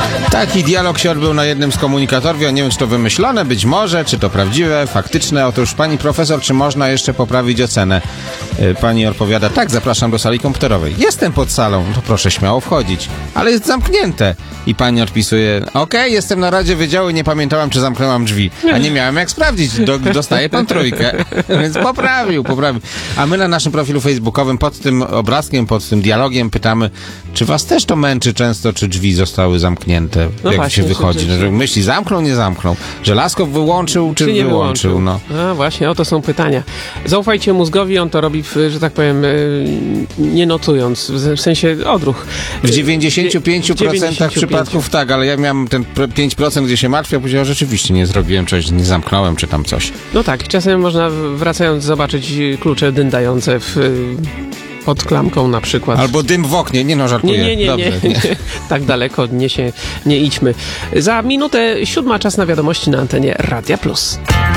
Taki dialog się odbył na jednym z komunikatorów. Ja nie wiem, czy to wymyślone, być może, czy to prawdziwe, faktyczne. Otóż pani profesor, czy można jeszcze poprawić ocenę? Pani odpowiada, tak, zapraszam do sali komputerowej. Jestem pod salą, to proszę śmiało wchodzić, ale jest zamknięte. I pani odpisuje, okej, jestem na Radzie Wydziału i nie pamiętałam, czy zamknęłam drzwi. A nie miałem jak sprawdzić, dostaje pan 3. Więc poprawił. A my na naszym profilu facebookowym pod tym obrazkiem, pod tym dialogiem pytamy, czy was też to męczy często, czy drzwi zostały zamknięte, no jak właśnie, się wychodzi. Że myśli, zamknął, nie zamknął. Że Laskow wyłączył, czy nie wyłączył. No. A właśnie, oto są pytania. Zaufajcie mózgowi, on to robi, że tak powiem, nie notując, w sensie odruch. W 95% przypadków tak, ale ja miałem ten 5%, gdzie się martwię, a powiedział, rzeczywiście nie zrobiłem czegoś, nie zamknąłem, czy tam coś. No tak, czasem można wracając zobaczyć klucze dyndające pod klamką na przykład. Albo dym w oknie. Nie no, żartuję. Nie. Tak daleko nie idźmy. Za minutę 7, czas na wiadomości na antenie Radia Plus.